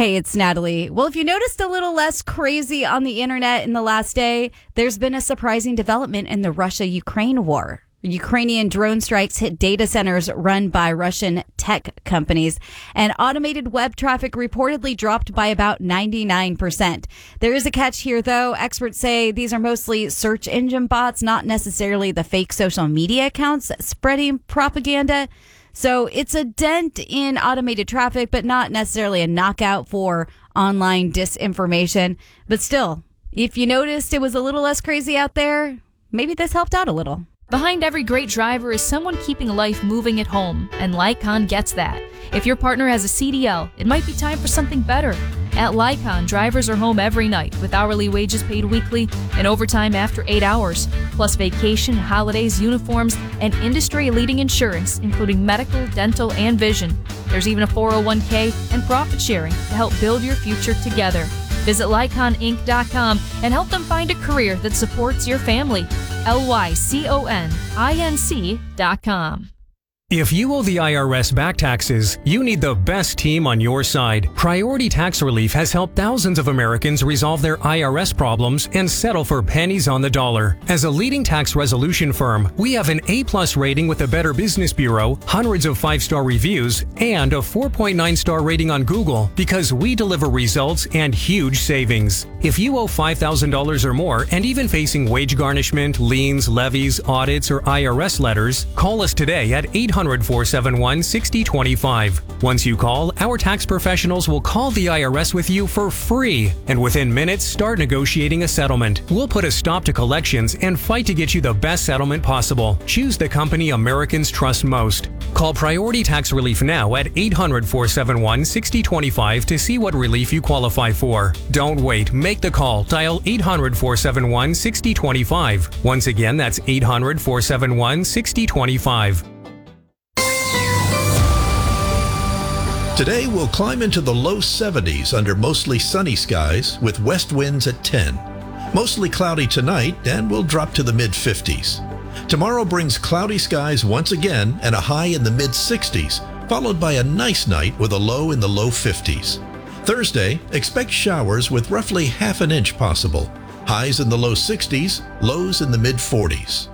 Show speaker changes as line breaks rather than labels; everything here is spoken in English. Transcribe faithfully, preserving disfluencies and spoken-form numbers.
Hey, it's Natalie. Well, if you noticed a little less crazy on the internet in the last day, there's been a surprising development in the Russia-Ukraine war. Ukrainian drone strikes hit data centers run by Russian tech companies, and automated web traffic reportedly dropped by about ninety-nine percent. There is a catch here, though. Experts say these are mostly search engine bots, not necessarily the fake social media accounts spreading propaganda. So it's a dent in automated traffic, but not necessarily a knockout for online disinformation. But still, if you noticed it was a little less crazy out there, maybe this helped out a little.
Behind every great driver is someone keeping life moving at home, and Lycon gets that. If your partner has a C D L, it might be time for something better. At Lycon, drivers are home every night with hourly wages paid weekly and overtime after eight hours, plus vacation, holidays, uniforms, and industry-leading insurance, including medical, dental, and vision. There's even a four oh one k and profit sharing to help build your future together. Visit Lycon Inc dot com and help them find a career that supports your family. L Y C O N I N C dot com.
If you owe the I R S back taxes, you need the best team on your side. Priority Tax Relief has helped thousands of Americans resolve their I R S problems and settle for pennies on the dollar. As a leading tax resolution firm, we have an A-plus rating with the Better Business Bureau, hundreds of five-star reviews, and a four point nine star rating on Google because we deliver results and huge savings. If you owe five thousand dollars or more and even facing wage garnishment, liens, levies, audits, or I R S letters, call us today at eight hundred, four seven one, six oh two five. Once you call, our tax professionals will call the I R S with you for free, and within minutes start negotiating a settlement. We'll put a stop to collections and fight to get you the best settlement possible. Choose the company Americans trust most. Call Priority Tax Relief now at eight hundred, four seven one, six oh two five to see what relief you qualify for. Don't wait. Make the call. Dial eight hundred, four seven one, six oh two five. Once again, that's eight hundred, four seven one, six oh two five.
Today, we'll climb into the low seventies under mostly sunny skies with west winds at ten. Mostly cloudy tonight, and we'll drop to the mid fifties. Tomorrow brings cloudy skies once again and a high in the mid sixties, followed by a nice night with a low in the low fifties. Thursday, expect showers with roughly half an inch possible. Highs in the low sixties, lows in the mid forties.